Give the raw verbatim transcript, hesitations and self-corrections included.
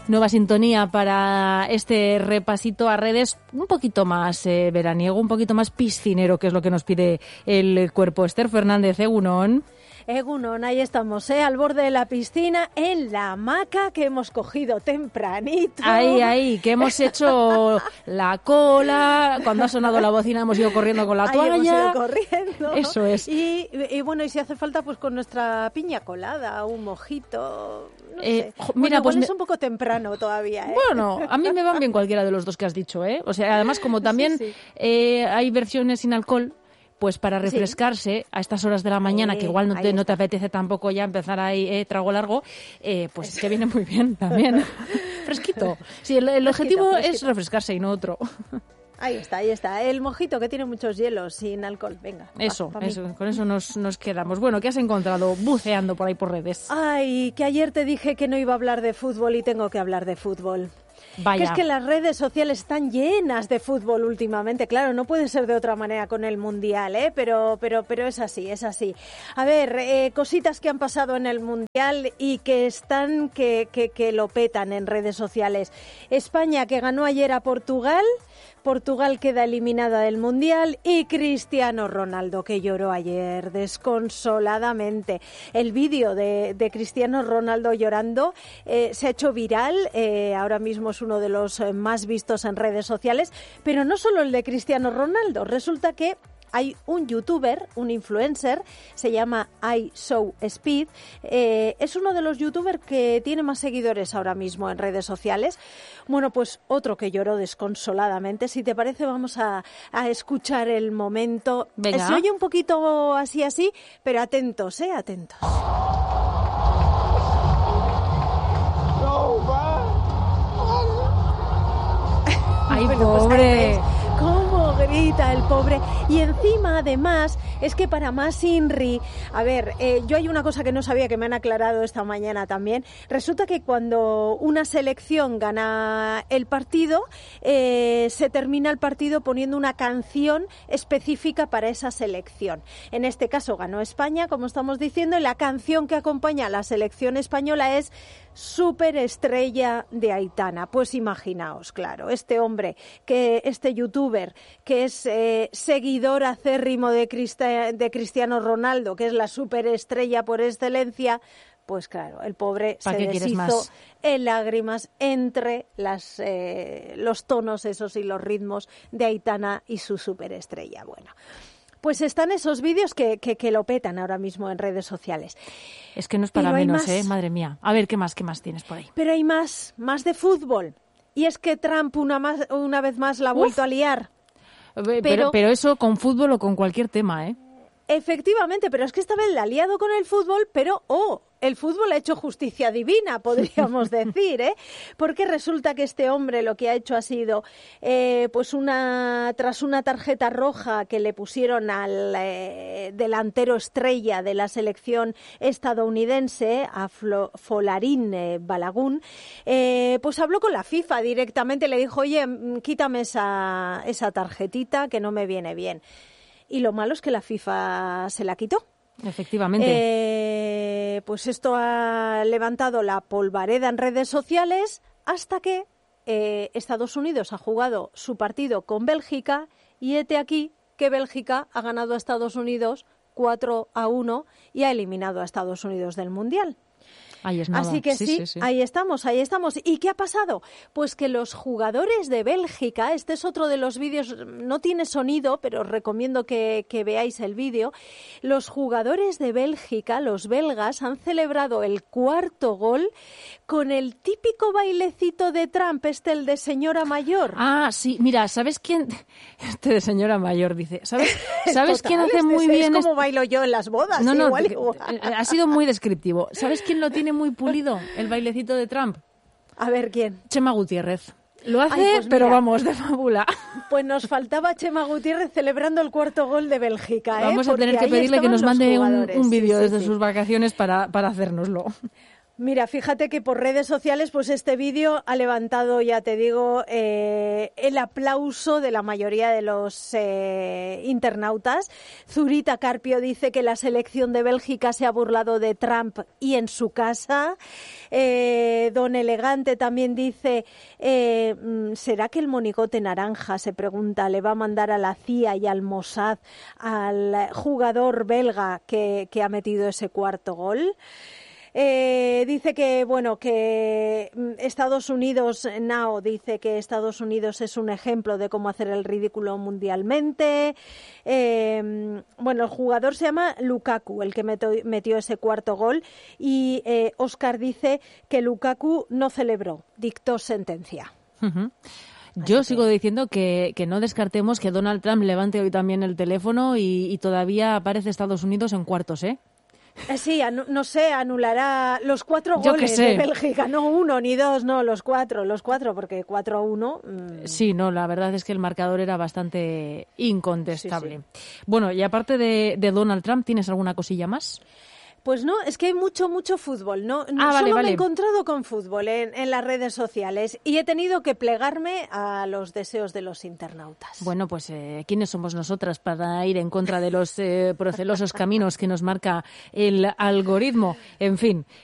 Nueva sintonía para este repasito a redes un poquito más eh, veraniego, un poquito más piscinero, que es lo que nos pide el cuerpo. Esther Fernández, Egunon. Egunon, ahí estamos, ¿eh? Al borde de la piscina, en la hamaca que hemos cogido tempranito. Ahí, ahí, que hemos hecho la cola, cuando ha sonado la bocina hemos ido corriendo con la toalla. Ahí hemos ido corriendo. Eso es. Y, y bueno, y si hace falta, pues con nuestra piña colada, un mojito, no eh, sé. Mira, bueno, pues me... me... es un poco temprano todavía, ¿eh? Bueno, a mí me van bien cualquiera de los dos que has dicho, ¿eh? O sea, además como también sí, sí. Eh, hay versiones sin alcohol, pues para refrescarse sí. a estas horas de la mañana, eh, que igual no te, no te apetece tampoco ya empezar ahí eh, trago largo, eh, pues Eso. que viene muy bien también. Fresquito. Sí, el, el fresquito, objetivo fresquito. es refrescarse y no otro. Ahí está, ahí está. El mojito que tiene muchos hielos sin alcohol. Venga. Eso, va, eso con eso nos, nos quedamos. Bueno, ¿qué has encontrado buceando por ahí por redes? Ay, que ayer te dije que no iba a hablar de fútbol y tengo que hablar de fútbol. Vaya. Que es que las redes sociales están llenas de fútbol últimamente. Claro, no puede ser de otra manera con el Mundial, ¿eh? Pero, pero, pero es así, es así. A ver, eh, cositas que han pasado en el Mundial y que están, que, que, que lo petan en redes sociales. España, que ganó ayer a Portugal. Portugal queda eliminada del Mundial y Cristiano Ronaldo, que lloró ayer desconsoladamente. El vídeo de, de Cristiano Ronaldo llorando eh, se ha hecho viral, eh, ahora mismo es uno de los eh, más vistos en redes sociales, pero no solo el de Cristiano Ronaldo, resulta que hay un youtuber, un influencer, se llama iShowSpeed, eh, es uno de los youtubers que tiene más seguidores ahora mismo en redes sociales. Bueno, pues otro que lloró desconsoladamente. Si te parece, vamos a, a escuchar el momento. Venga. Se oye un poquito así, así, pero atentos, ¿eh? Atentos. ¡Ay, bueno, pobre! Pues, ¿cómo grita el pobre? Y encima, además, es que para más Inri, a ver, eh, yo hay una cosa que no sabía, que me han aclarado esta mañana también. Resulta que cuando una selección gana el partido, eh, se termina el partido poniendo una canción específica para esa selección. En este caso ganó España, como estamos diciendo, y la canción que acompaña a la selección española es Superestrella de Aitana. Pues imaginaos, claro, este hombre, que este youtuber, que es eh, seguidor acérrimo de, Crista, de Cristiano Ronaldo, que es la superestrella por excelencia, pues claro, el pobre se deshizo en lágrimas entre las, eh, los tonos esos y los ritmos de Aitana y su superestrella. Bueno, pues están esos vídeos que, que, que lo petan ahora mismo en redes sociales. Es que no es para menos, ¿eh? Madre mía. A ver, ¿qué más, qué más tienes por ahí? Pero hay más, más de fútbol. Y es que Trump una, más, una vez más la ha vuelto Uf. a liar. Pero, pero, pero eso con fútbol o con cualquier tema, ¿eh? Efectivamente, pero es que esta vez la ha liado con el fútbol, pero oh, el fútbol ha hecho justicia divina, podríamos decir, ¿eh? Porque resulta que este hombre lo que ha hecho ha sido, eh, pues una tras una tarjeta roja que le pusieron al eh, delantero estrella de la selección estadounidense, a Flo, Folarin eh, Balogun, eh, pues habló con la FIFA directamente, le dijo, oye, quítame esa, esa tarjetita que no me viene bien. Y lo malo es que la FIFA se la quitó. Efectivamente. Eh, pues esto ha levantado la polvareda en redes sociales hasta que eh, Estados Unidos ha jugado su partido con Bélgica y hete aquí que Bélgica ha ganado a Estados Unidos cuatro a uno y ha eliminado a Estados Unidos del Mundial. Ahí es nada. Así que sí, sí, sí, sí, ahí estamos, ahí estamos. ¿Y qué ha pasado? Pues que los jugadores de Bélgica, este es otro de los vídeos, no tiene sonido, pero os recomiendo que, que veáis el vídeo. Los jugadores de Bélgica, los belgas, han celebrado el cuarto gol con el típico bailecito de Trump, este el de señora mayor. Ah, sí, mira, ¿sabes quién? Este de señora mayor, dice. ¿Sabes, ¿sabes Total, quién hace este muy es bien? Es como bailo yo en las bodas, no, no, igual, te, igual. Ha sido muy descriptivo. ¿Sabes quién lo tiene muy pulido, el bailecito de Trump? A ver, ¿quién? Chema Gutiérrez. Lo hace, Ay, pues pero mira, vamos, de fábula. Pues nos faltaba Chema Gutiérrez celebrando el cuarto gol de Bélgica, ¿eh? Vamos a Porque tener que pedirle que nos mande un, un vídeo sí, sí, desde sí. sus vacaciones para, para hacérnoslo. Mira, fíjate que por redes sociales, pues este vídeo ha levantado, ya te digo, eh, el aplauso de la mayoría de los eh, internautas. Zurita Carpio dice que la selección de Bélgica se ha burlado de Trump y en su casa. Eh, Eh, don Elegante también dice, eh, ¿será que el monigote naranja, se pregunta, le va a mandar a la C I A y al Mossad al jugador belga que, que ha metido ese cuarto gol? Eh, dice que, bueno, que Estados Unidos, Nao dice que Estados Unidos es un ejemplo de cómo hacer el ridículo mundialmente. Eh, bueno, el jugador se llama Lukaku, el que metió, metió ese cuarto gol, y eh, Oscar dice que Lukaku no celebró, dictó sentencia. Uh-huh. Yo Así sigo que... diciendo que, que no descartemos que Donald Trump levante hoy también el teléfono y, y todavía aparece Estados Unidos en cuartos, ¿eh? Sí, anu- no sé, anulará los cuatro goles de Bélgica, no uno ni dos, no, los cuatro, los cuatro, porque cuatro a uno. Mmm... Sí, no, la verdad es que el marcador era bastante incontestable. Sí, sí. Bueno, y aparte de, de Donald Trump, ¿tienes alguna cosilla más? Pues no, es que hay mucho, mucho fútbol, ¿no? Ah, vale, Solo vale. me he encontrado con fútbol en, en las redes sociales y he tenido que plegarme a los deseos de los internautas. Bueno, pues eh, ¿quiénes somos nosotras para ir en contra de los eh, procelosos caminos que nos marca el algoritmo? En fin,